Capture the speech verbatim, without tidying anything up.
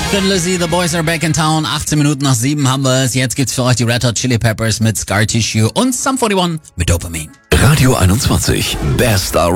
Thin Lizzy, The Boys Are Back in Town. achtzehn Minuten nach sieben haben wir es. Jetzt gibt's für euch die Red Hot Chili Peppers mit Scar Tissue und Sum forty one mit Dopamine. Radio einundzwanzig, Best